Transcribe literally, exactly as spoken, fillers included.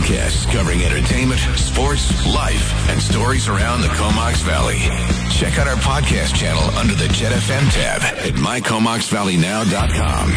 podcasts covering entertainment, sports, life, and stories around the Comox Valley. Check out our podcast channel under the Jet F M tab at my comox valley now dot com.